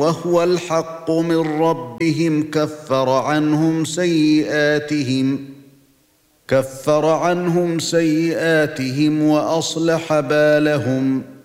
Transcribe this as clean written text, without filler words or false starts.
وهو الحق من ربهم كفر عنهم سيئاتهم وأصلح بالهم